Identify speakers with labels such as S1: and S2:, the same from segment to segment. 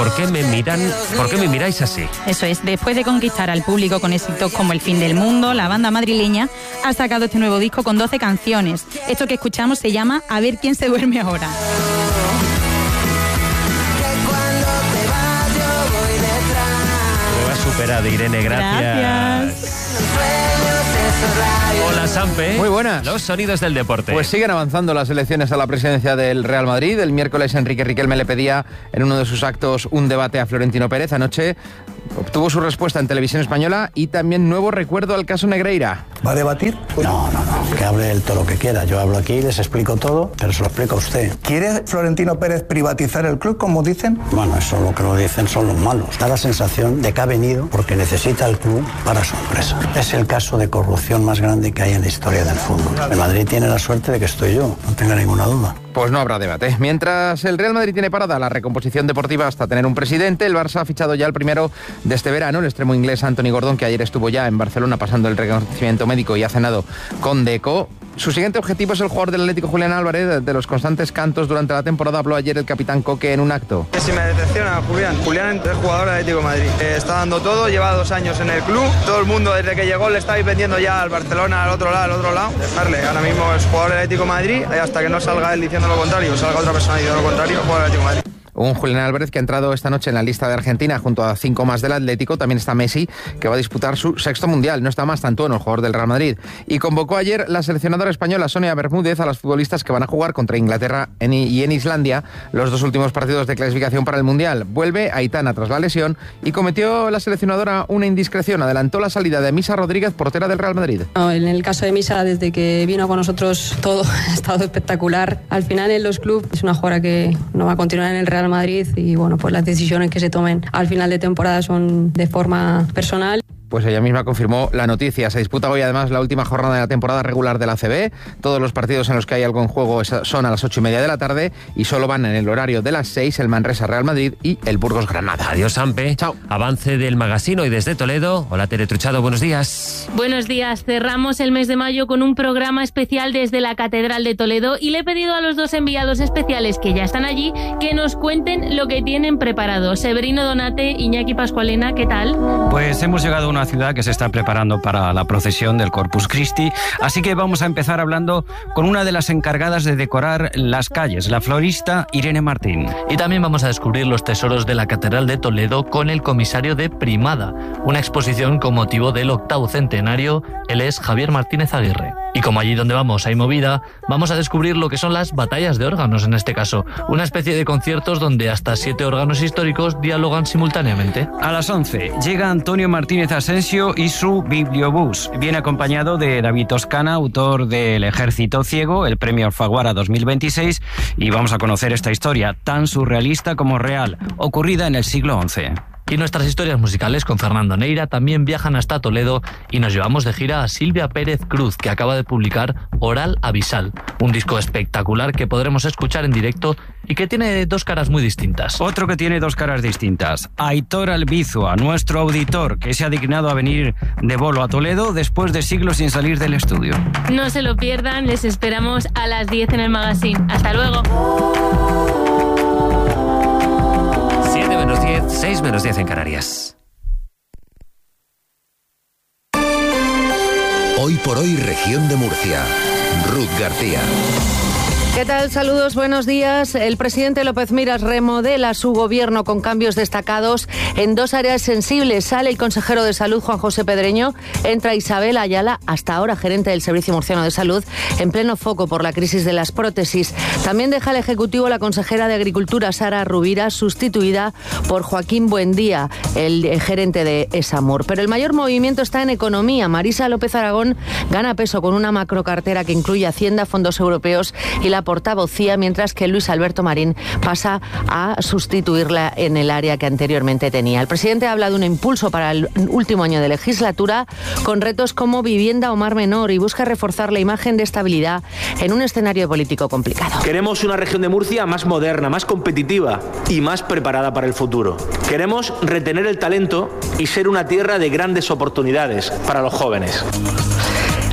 S1: ¿por qué me miráis así?
S2: Eso es, después de conquistar al público con éxitos como El fin del mundo, la banda madrileña ha sacado este nuevo disco con 12 canciones. Esto que escuchamos se llama A ver quién se duerme ahora.
S1: Prueba superada, Irene, gracias. Hola, Sampe.
S3: Muy buenas.
S1: Los sonidos del deporte.
S3: Pues siguen avanzando las elecciones a la presidencia del Real Madrid. El miércoles Enrique Riquelme le pedía en uno de sus actos un debate a Florentino Pérez. Anoche obtuvo su respuesta en Televisión Española y también nuevo recuerdo al caso Negreira.
S4: ¿Va a debatir? No, que hable él todo lo que quiera. Yo hablo aquí, les explico todo, pero se lo explico a usted. ¿Quiere Florentino Pérez privatizar el club, como dicen? Bueno, eso lo que lo dicen son los malos. Da la sensación de que ha venido porque necesita el club para su empresa. Es el caso de corrupción más grande que hay en la historia del fútbol. El Madrid tiene la suerte de que estoy yo, no tenga ninguna duda.
S3: Pues no habrá debate. Mientras el Real Madrid tiene parada la recomposición deportiva hasta tener un presidente, el Barça ha fichado ya el primero de este verano, el extremo inglés Anthony Gordon, que ayer estuvo ya en Barcelona pasando el reconocimiento médico y ha cenado con Deco. Su siguiente objetivo es el jugador del Atlético, Julián Álvarez. De los constantes cantos durante la temporada habló ayer el capitán Coque en un acto.
S5: Si me decepciona Julián es jugador del Atlético de Madrid. Está dando todo, lleva 2 años en el club. Todo el mundo desde que llegó le está vendiendo ya al Barcelona, al otro lado. Dejarle, ahora mismo es jugador del Atlético de Madrid, hasta que no salga él diciendo lo contrario, salga otra persona diciendo lo contrario, jugador del Atlético de Madrid.
S3: Un Julián Álvarez que ha entrado esta noche en la lista de Argentina junto a 5 más del Atlético. También está Messi, que va a disputar su 6º mundial. No está más Tantuono, el jugador del Real Madrid. Y convocó ayer la seleccionadora española Sonia Bermúdez a las futbolistas que van a jugar contra Inglaterra y en Islandia los 2 últimos partidos de clasificación para el mundial. Vuelve Aitana tras la lesión y cometió la seleccionadora una indiscreción. Adelantó la salida de Misa Rodríguez, portera del Real Madrid.
S6: En el caso de Misa, desde que vino con nosotros todo ha estado espectacular. Al final en los clubes es una jugadora que no va a continuar en el Real Madrid y bueno, pues las decisiones que se tomen al final de temporada son de forma personal.
S3: Pues ella misma confirmó la noticia. Se disputa hoy además la última jornada de la temporada regular de la ACB. Todos los partidos en los que hay algo en juego son a las 8:30 de la tarde y solo van en el horario de las 6 el Manresa Real Madrid y el Burgos Granada.
S1: Adiós, Sampe.
S3: Chao.
S1: Avance del Magazine y desde Toledo. Hola, Tere Truchado, buenos días.
S7: Buenos días. Cerramos el mes de mayo con un programa especial desde la Catedral de Toledo y le he pedido a los 2 enviados especiales que ya están allí que nos cuenten lo que tienen preparado. Severino Donate, Iñaki Pascualena, ¿qué tal?
S8: Pues hemos llegado a una ciudad que se está preparando para la procesión del Corpus Christi, así que vamos a empezar hablando con una de las encargadas de decorar las calles, la florista Irene Martín.
S9: Y también vamos a descubrir los tesoros de la Catedral de Toledo con el comisario de Primada, una exposición con motivo del 8º centenario. Él es Javier Martínez Aguirre. Y como allí donde vamos hay movida, vamos a descubrir lo que son las batallas de órganos en este caso, una especie de conciertos donde hasta 7 órganos históricos dialogan simultáneamente.
S8: A las 11 llega Antonio Martínez Asensio y su Bibliobús. Viene acompañado de David Toscana, autor del Ejército Ciego, el premio Alfaguara 2026, y vamos a conocer esta historia tan surrealista como real, ocurrida en el siglo XI.
S9: Y nuestras historias musicales con Fernando Neira también viajan hasta Toledo y nos llevamos de gira a Silvia Pérez Cruz, que acaba de publicar Oral Abisal, un disco espectacular que podremos escuchar en directo y que tiene 2 caras muy distintas.
S8: Otro que tiene 2 caras distintas, Aitor Albizua, nuestro auditor, que se ha dignado a venir de bolo a Toledo después de siglos sin salir del estudio.
S7: No se lo pierdan, les esperamos a las 10 en el Magazine. ¡Hasta luego!
S1: 7 menos 10, 6 menos 10 en Canarias.
S10: Hoy por hoy, región de Murcia. Ruth García.
S11: ¿Qué tal? Saludos, buenos días. El presidente López Miras remodela su gobierno con cambios destacados en 2 áreas sensibles. Sale el consejero de Salud, Juan José Pedreño. Entra Isabel Ayala, hasta ahora gerente del Servicio Murciano de Salud, en pleno foco por la crisis de las prótesis. También deja el Ejecutivo la consejera de Agricultura, Sara Rubira, sustituida por Joaquín Buendía, el gerente de Esamur. Pero el mayor movimiento está en economía. Marisa López Aragón gana peso con una macrocartera que incluye Hacienda, fondos europeos y la portavocía, mientras que Luis Alberto Marín pasa a sustituirla en el área que anteriormente tenía. El presidente habla de un impulso para el último año de legislatura con retos como vivienda o mar menor y busca reforzar la imagen de estabilidad en un escenario político complicado.
S12: Queremos una región de Murcia más moderna, más competitiva y más preparada para el futuro. Queremos retener el talento y ser una tierra de grandes oportunidades para los jóvenes.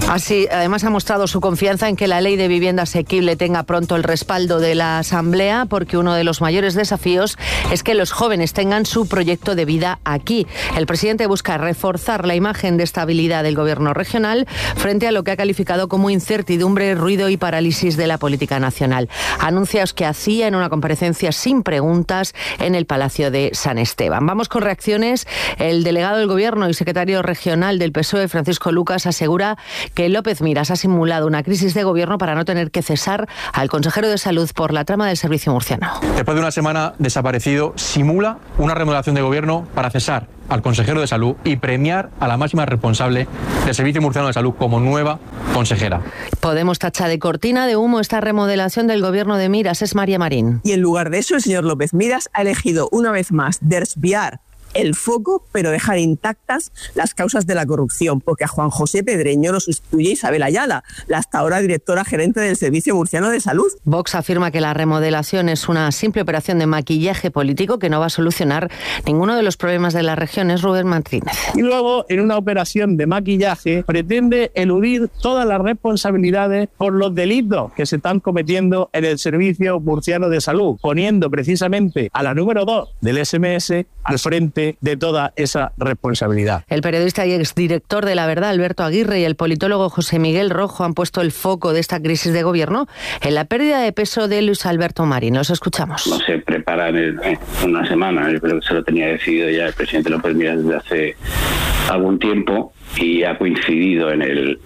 S11: Así, además ha mostrado su confianza en que la ley de vivienda asequible tenga pronto el respaldo de la Asamblea, porque uno de los mayores desafíos es que los jóvenes tengan su proyecto de vida aquí. El presidente busca reforzar la imagen de estabilidad del gobierno regional frente a lo que ha calificado como incertidumbre, ruido y parálisis de la política nacional. Anuncios que hacía en una comparecencia sin preguntas en el Palacio de San Esteban. Vamos con reacciones. El delegado del Gobierno y secretario regional del PSOE, Francisco Lucas, asegura que López Miras ha simulado una crisis de gobierno para no tener que cesar al consejero de Salud por la trama del servicio murciano.
S13: Después de una semana desaparecido, simula una remodelación de gobierno para cesar al consejero de Salud y premiar a la máxima responsable del Servicio Murciano de Salud como nueva consejera.
S11: Podemos tachar de cortina de humo esta remodelación del gobierno de Miras. Es María Marín.
S14: Y en lugar de eso, el señor López Miras ha elegido una vez más desviar el foco, pero dejar intactas las causas de la corrupción, porque a Juan José Pedreño lo sustituye Isabel Ayala, la hasta ahora directora gerente del Servicio Murciano de Salud.
S11: Vox afirma que la remodelación es una simple operación de maquillaje político que no va a solucionar ninguno de los problemas de las regiones. Rubén Martínez.
S15: Y luego, en una operación de maquillaje, pretende eludir todas las responsabilidades por los delitos que se están cometiendo en el Servicio Murciano de Salud, poniendo precisamente a la número 2 del SMS al frente de toda esa responsabilidad.
S11: El periodista y exdirector de La Verdad, Alberto Aguirre, y el politólogo José Miguel Rojo han puesto el foco de esta crisis de gobierno en la pérdida de peso de Luis Alberto Marín. Los escuchamos.
S16: No se preparan en una semana. Yo creo que se lo tenía decidido ya el presidente López Miras desde hace algún tiempo y ha coincidido en el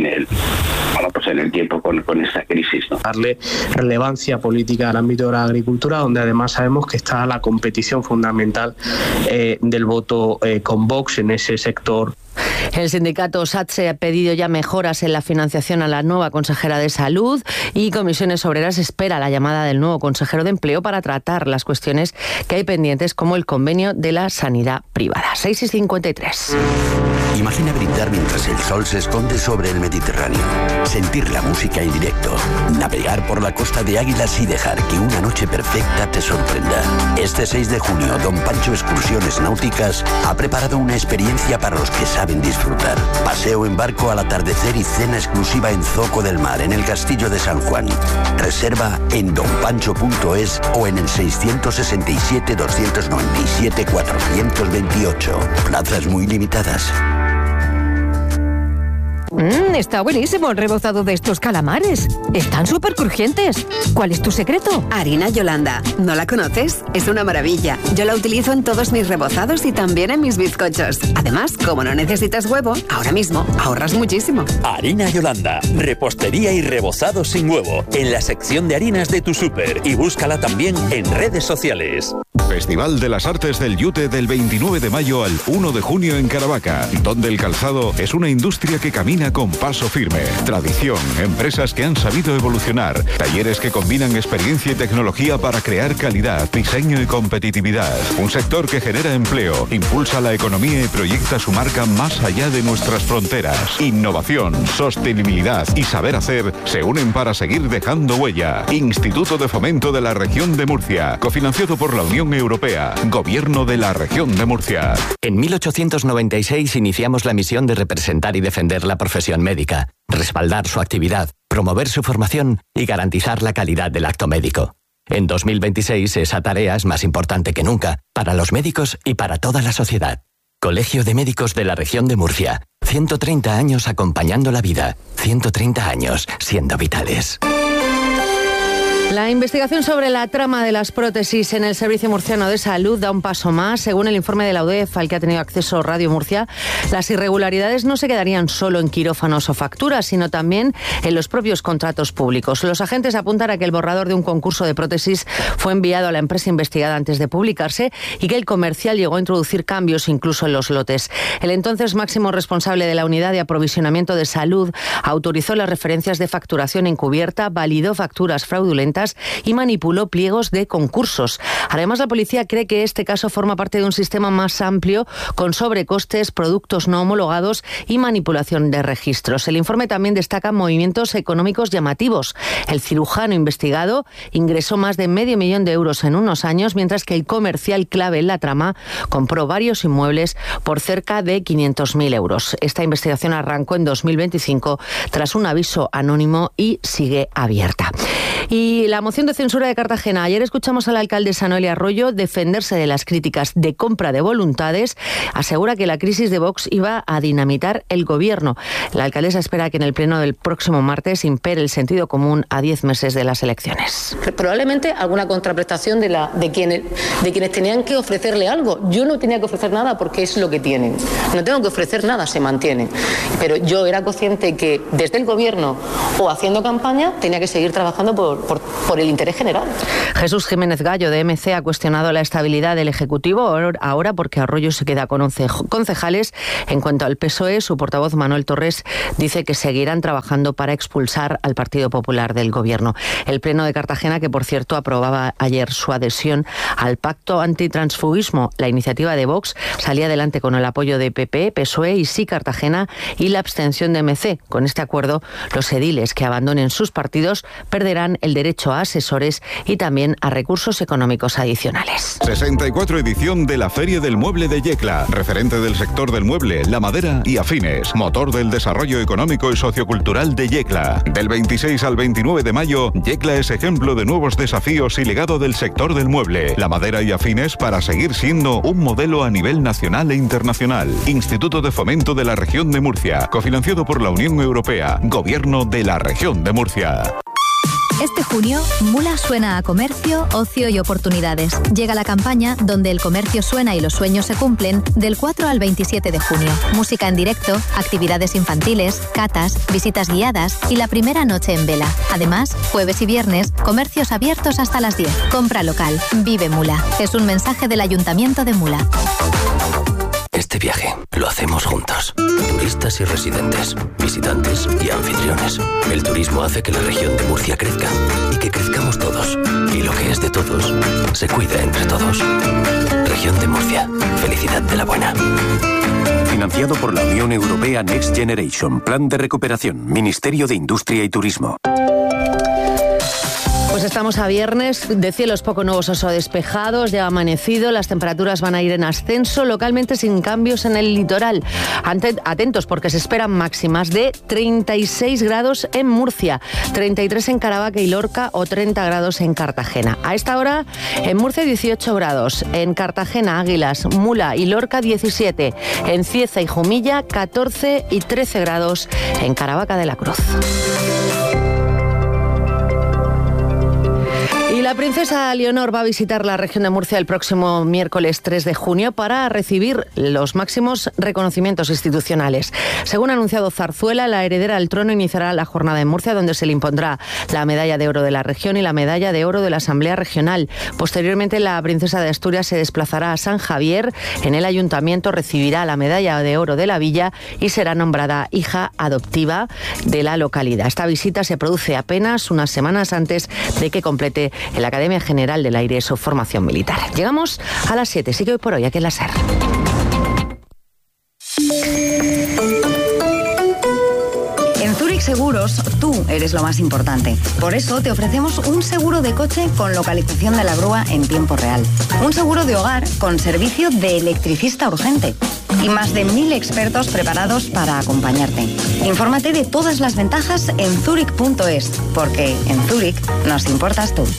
S16: tiempo con esta crisis, ¿no?
S15: Darle relevancia política al ámbito de la agricultura, donde además sabemos que está la competición fundamental del voto con Vox en ese sector.
S11: El sindicato SATSE ha pedido ya mejoras en la financiación a la nueva consejera de Salud y Comisiones Obreras espera la llamada del nuevo consejero de Empleo para tratar las cuestiones que hay pendientes, como el convenio de la sanidad privada. 6:53.
S17: Imagina brindar mientras el sol se esconde sobre el Mediterráneo, sentir la música en directo, navegar por la costa de Águilas y dejar que una noche perfecta te sorprenda. Este 6 de junio, Don Pancho Excursiones Náuticas ha preparado una experiencia para los que saben disfrutar. Paseo en barco al atardecer y cena exclusiva en Zoco del Mar, en el Castillo de San Juan. Reserva en donpancho.es o en el 667-297-428. Plazas muy limitadas.
S18: Está buenísimo el rebozado de estos calamares. Están súper crujientes. ¿Cuál es tu secreto?
S19: Harina Yolanda. ¿No la conoces? Es una maravilla. Yo la utilizo en todos mis rebozados y también en mis bizcochos. Además, como no necesitas huevo, ahora mismo ahorras muchísimo.
S20: Harina Yolanda. Repostería y rebozado sin huevo. En la sección de harinas de tu súper. Y búscala también en redes sociales.
S21: Festival de las Artes del Yute del 29 de mayo al 1 de junio en Caravaca, donde el calzado es una industria que camina con paso firme. Tradición, empresas que han sabido evolucionar, talleres que combinan experiencia y tecnología para crear calidad, diseño y competitividad. Un sector que genera empleo, impulsa la economía y proyecta su marca más allá de nuestras fronteras. Innovación, sostenibilidad y saber hacer se unen para seguir dejando huella. Instituto de Fomento de la Región de Murcia, cofinanciado por la Unión Europea, Gobierno de la Región de Murcia.
S22: En 1896 iniciamos la misión de representar y defender la profesión médica, respaldar su actividad, promover su formación y garantizar la calidad del acto médico. En 2026 esa tarea es más importante que nunca, para los médicos y para toda la sociedad. Colegio de Médicos de la Región de Murcia. 130 años acompañando la vida. 130 años siendo vitales.
S11: La investigación sobre la trama de las prótesis en el Servicio Murciano de Salud da un paso más. Según el informe de la UDEF al que ha tenido acceso Radio Murcia, las irregularidades no se quedarían solo en quirófanos o facturas, sino también en los propios contratos públicos. Los agentes apuntan a que el borrador de un concurso de prótesis fue enviado a la empresa investigada antes de publicarse y que el comercial llegó a introducir cambios incluso en los lotes. El entonces máximo responsable de la Unidad de Aprovisionamiento de Salud autorizó las referencias de facturación encubierta, validó facturas fraudulentas fraudulentas y manipuló pliegos de concursos. Además, la policía cree que este caso forma parte de un sistema más amplio con sobrecostes, productos no homologados y manipulación de registros. El informe también destaca movimientos económicos llamativos. El cirujano investigado ingresó más de $500,000 en unos años, mientras que el comercial clave en la trama compró varios inmuebles por cerca de 500.000 euros. Esta investigación arrancó en 2025 tras un aviso anónimo y sigue abierta. Y la moción de censura de Cartagena. Ayer escuchamos a la alcaldesa Noelia Arroyo defenderse de las críticas de compra de voluntades. Asegura que la crisis de Vox iba a dinamitar el gobierno. La alcaldesa espera que en el pleno del próximo martes impere el sentido común a 10 meses de las elecciones.
S2: Probablemente alguna contraprestación de quienes tenían que ofrecerle algo. Yo no tenía que ofrecer nada porque es lo que tienen. No tengo que ofrecer nada, se mantienen. Pero yo era consciente que desde el gobierno o haciendo campaña tenía que seguir trabajando por el interés general.
S11: Jesús Jiménez Gallo de MC ha cuestionado la estabilidad del Ejecutivo ahora porque Arroyo se queda con 11 concejales. En cuanto al PSOE, su portavoz Manuel Torres dice que seguirán trabajando para expulsar al Partido Popular del Gobierno. El Pleno de Cartagena, que por cierto aprobaba ayer su adhesión al pacto antitransfugismo, la iniciativa de Vox salía adelante con el apoyo de PP, PSOE y Sí Cartagena y la abstención de MC. Con este acuerdo, los ediles que abandonen sus partidos perderán el derecho a asesores y también a recursos económicos adicionales.
S21: 64 edición de la Feria del Mueble de Yecla, referente del sector del mueble, la madera y afines, motor del desarrollo económico y sociocultural de Yecla. Del 26 al 29 de mayo, Yecla es ejemplo de nuevos desafíos y legado del sector del mueble, la madera y afines para seguir siendo un modelo a nivel nacional e internacional. Instituto de Fomento de la Región de Murcia, cofinanciado por la Unión Europea, Gobierno de la Región de Murcia.
S4: Este junio, Mula suena a comercio, ocio y oportunidades. Llega la campaña donde el comercio suena y los sueños se cumplen del 4 al 27 de junio. Música en directo, actividades infantiles, catas, visitas guiadas y la primera noche en vela. Además, jueves y viernes, comercios abiertos hasta las 10. Compra local. Vive Mula. Es un mensaje del Ayuntamiento de Mula.
S23: Este viaje lo hacemos juntos. Turistas y residentes, visitantes y anfitriones. El turismo hace que la región de Murcia crezca y que crezcamos todos. Y lo que es de todos, se cuida entre todos. Región de Murcia. Felicidad de la buena.
S24: Financiado por la Unión Europea Next Generation. Plan de recuperación. Ministerio de Industria y Turismo.
S11: Pues estamos a viernes, de cielos poco nubosos o despejados, ya ha amanecido, las temperaturas van a ir en ascenso, localmente sin cambios en el litoral. Atentos porque se esperan máximas de 36 grados en Murcia, 33 en Caravaca y Lorca o 30 grados en Cartagena. A esta hora en Murcia 18 grados, en Cartagena, Águilas, Mula y Lorca 17, en Cieza y Jumilla 14 y 13 grados en Caravaca de la Cruz. Y la princesa Leonor va a visitar la región de Murcia el próximo miércoles 3 de junio para recibir los máximos reconocimientos institucionales. Según ha anunciado Zarzuela, la heredera al trono iniciará la jornada en Murcia, donde se le impondrá la medalla de oro de la región y la medalla de oro de la Asamblea Regional. Posteriormente, la princesa de Asturias se desplazará a San Javier. En el ayuntamiento recibirá la medalla de oro de la villa y será nombrada hija adoptiva de la localidad. Esta visita se produce apenas unas semanas antes de que complete en la Academia General del Aire su formación militar. Llegamos a las 7, sigue hoy por hoy aquí en la SER.
S25: En Zurich Seguros, tú eres lo más importante. Por eso te ofrecemos un seguro de coche con localización de la grúa en tiempo real. Un seguro de hogar con servicio de electricista urgente. Y más de 1000 expertos preparados para acompañarte. Infórmate de todas las ventajas en zurich.es, porque en Zurich nos importas tú.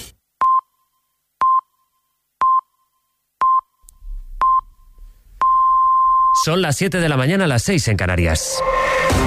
S1: Son las 7 de la mañana, las 6 en Canarias.